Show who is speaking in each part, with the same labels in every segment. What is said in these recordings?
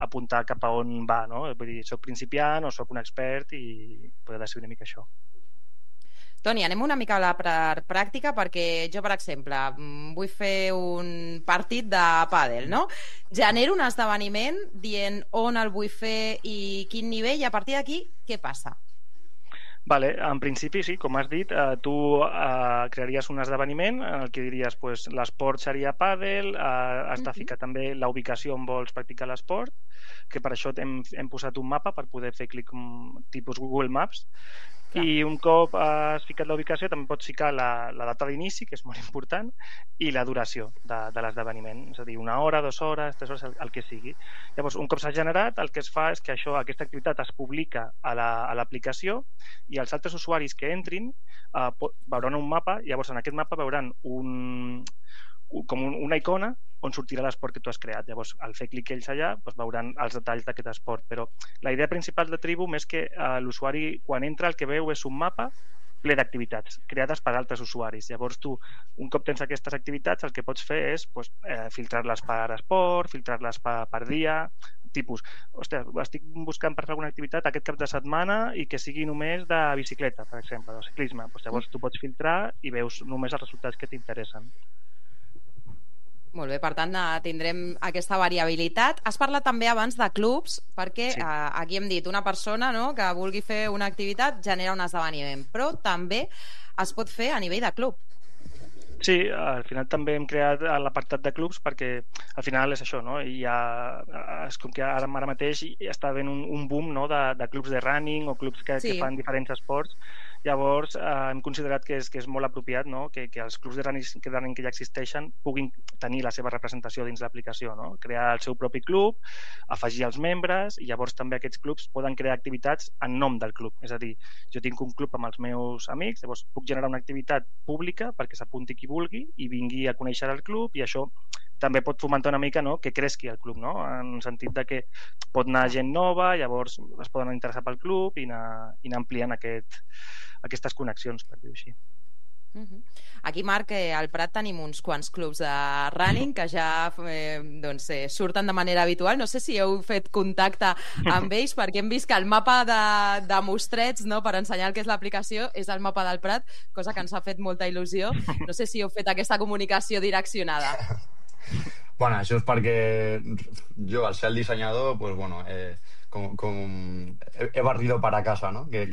Speaker 1: apuntar cap a on va, no? Vull dir, soc principiant o soc un expert i poder decidir una mica això.
Speaker 2: Toni, anem una mica a la pràctica perquè jo, per exemple, vull fer un partit de pàdel, no? Genero un esdeveniment dient on el vull fer i quin nivell, i a partir d'aquí, què passa?
Speaker 1: Vale, en principi sí, com has dit, tu crearies un esdeveniment en el que diries l'esport seria pàdel, has de ficar també la ubicació on vols practicar l'esport, que per això hem posat un mapa per poder fer clic tipus Google Maps. Clar. I un cop has ficat la ubicació també pots ficar la data d'inici, que és molt important, i la duració de l'esdeveniment, és a dir, 1 hora, 2 hores, 3 hores, el que sigui. Llavors, un cop s'ha generat, el que es fa és que aquesta activitat es publica a l'aplicació i els altres usuaris que entrin veuran un mapa, llavors en aquest mapa veuran com una icona on sortirà l'esport que tu has creat. Llavors, al fer clic ells allà, veuran els detalls d'aquest esport. Però la idea principal de Tribum és que l'usuari, quan entra, el que veu és un mapa ple d'activitats creades per altres usuaris. Llavors, tu, un cop tens aquestes activitats, el que pots fer és filtrar-les per esport, filtrar-les per dia, tipus, ostres, estic buscant per fer alguna activitat aquest cap de setmana i que sigui només de bicicleta, per exemple, o ciclisme. Llavors, tu pots filtrar i veus només els resultats que t'interessen.
Speaker 2: Molt bé, per tant, tindrem aquesta variabilitat. Has parlat també abans de clubs, perquè sí. Aquí hem dit una persona, no?, que vulgui fer una activitat genera un esdeveniment, però també es pot fer a nivell de club.
Speaker 1: Sí, al final també hem creat l'apartat de clubs perquè al final és això, no? És com que ara mateix està havent un boom, no?, de clubs de running o clubs que fan diferents esports. Llavors hem considerat que és molt apropiat, no?, que els clubs de running que ja existeixen puguin tenir la seva representació dins l'aplicació, no? Crear el seu propi club, afegir els membres, i llavors també aquests clubs poden crear activitats en nom del club. És a dir, jo tinc un club amb els meus amics, llavors puc generar una activitat pública perquè s'apunti qui vulgui i vingui a conèixer el club, i això també pot fomentar una mica, no?, que creixi el club, no?, en el sentit de que pot anar gent nova, llavors es poden interessar pel club i anar ampliant aquestes connexions, per dir-ho així.
Speaker 2: Aquí, Marc, al Prat tenim uns quants clubs de running que ja surten de manera habitual. No sé si heu fet contacte amb ells, perquè hem vist que el mapa de mostrets, no?, per ensenyar el que és l'aplicació és el mapa del Prat, cosa que ens ha fet molta il·lusió. No sé si heu fet aquesta comunicació direccionada.
Speaker 3: Bueno, això és perquè jo, al ser el dissenyador, pues bueno, he barrido para casa, no? I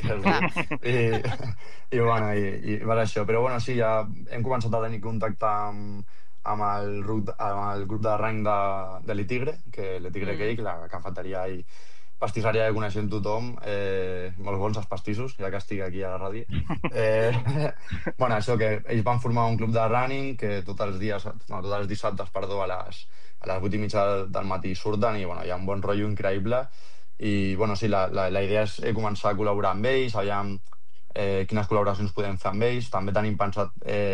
Speaker 3: per això. Però bueno, sí, ja hem començat a tenir contacte amb el grup de running de l'Itigre, que l'Itigre Cake, la cafeteria i pastisseria que coneixem tothom, molt bons els pastissos, ja que estic aquí a la ràdio. Bueno, això, que ells van formar un club de running que tots els dissabtes, a les 8:30 del matí surten, i bueno, hi ha un bon rotllo increïble. I bueno, sí, la idea és començar a col·laborar amb ells, aviam quines col·laboracions podem fer amb ells. També tenim pensat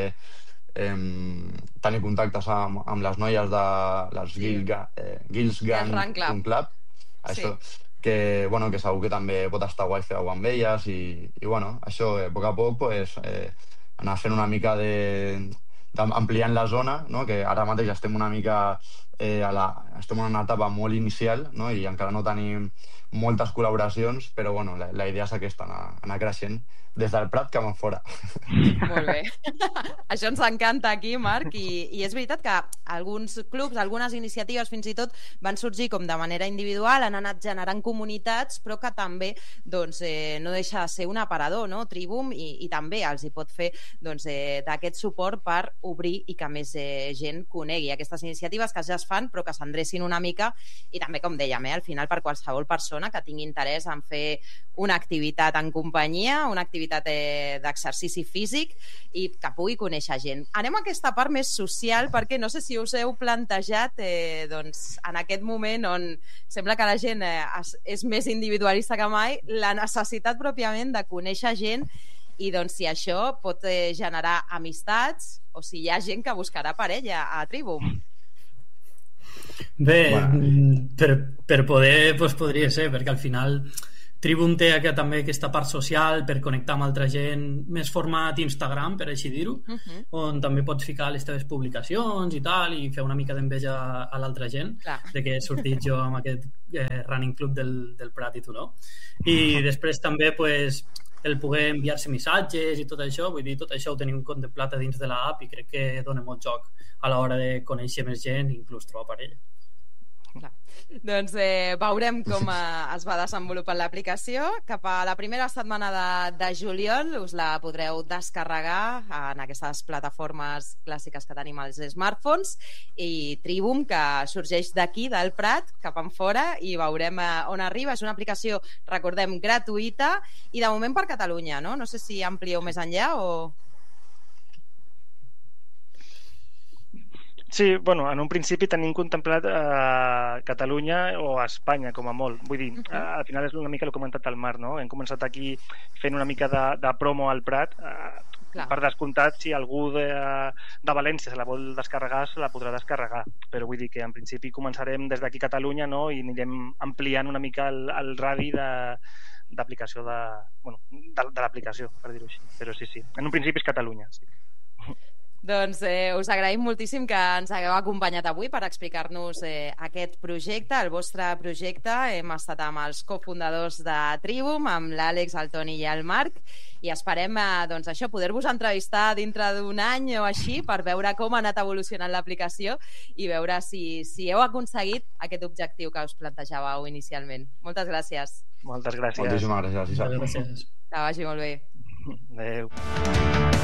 Speaker 3: tenir contactes amb les noies de les Girls Gun Club, això, que segur que també pot estar guai fer alguna amb elles, i bueno, això, a poc a poc anar fent una mica ampliant la zona, no?, que ara mateix estem una mica estem en una etapa molt inicial, no?, i encara no tenim moltes col·laboracions, però bueno, la idea és aquesta, anar creixent des del Prat cap enfora.
Speaker 2: Molt bé. Això ens encanta aquí, Marc, i és veritat que alguns clubs, algunes iniciatives fins i tot van sorgir com de manera individual, han anat generant comunitats, però que també no deixa de ser un aparador, no?, Tribum, i també els hi pot fer d'aquest suport per obrir i que més gent conegui aquestes iniciatives que ja es fan, però que s'endrecin una mica, i també, com dèiem, al final per qualsevol persona que tingui interès en fer una activitat en companyia, una activitat d'exercici físic, i que pugui conèixer gent. Anem a aquesta part més social, perquè no sé si us heu plantejat en aquest moment on sembla que la gent és més individualista que mai, la necessitat pròpiament de conèixer gent, i si això pot generar amistats o si hi ha gent que buscarà parella a Tribum.
Speaker 4: Bé, per poder podria ser, perquè al final Tribum té també aquesta part social per connectar amb altra gent, més format Instagram, per així dir-ho, on també pots ficar les teves publicacions i tal, i fer una mica d'enveja a l'altra gent, de que he sortit jo amb aquest running club del Prat i tu no. I després també pues, el poder enviar-se missatges i tot això, vull dir, tot això ho tenim contemplat a dins de l'app i crec que dona molt joc a l'hora de conèixer més gent i inclús trobar parella.
Speaker 2: Clar. Doncs veurem com es va desenvolupant l'aplicació. Cap a la primera setmana de juliol us la podreu descarregar en aquestes plataformes clàssiques que tenim als smartphones, i Tribum, que sorgeix d'aquí, del Prat, cap enfora, i veurem on arriba. És una aplicació, recordem, gratuïta i de moment per Catalunya, no? No sé si amplieu més enllà o...
Speaker 1: Sí, bueno, en un principi tenim contemplat Catalunya o Espanya, com a molt. Vull dir, al final és una mica el que ha comentat el Marc, no? Hem començat aquí fent una mica de promo al Prat. Per descomptat, si algú de València se la vol descarregar, se la podrà descarregar. Però vull dir que en principi començarem des d'aquí a Catalunya, no? I anirem ampliant una mica el radi d'aplicació de l'aplicació, per dir-ho així. Però sí, en un principi és Catalunya, sí.
Speaker 2: Doncs us agraïm moltíssim que ens hagueu acompanyat avui per explicar-nos aquest projecte, el vostre projecte. Hem estat amb els cofundadors de Tribum, amb l'Àlex, el Toni i el Marc, i esperem doncs això, poder-vos entrevistar dintre d'un any o així per veure com ha anat evolucionant l'aplicació i veure si heu aconseguit aquest objectiu que us plantejàveu inicialment. Moltes gràcies.
Speaker 1: Moltes gràcies.
Speaker 3: Moltíssimes gràcies.
Speaker 4: Gràcies.
Speaker 2: Que vagi molt bé.
Speaker 1: Adéu.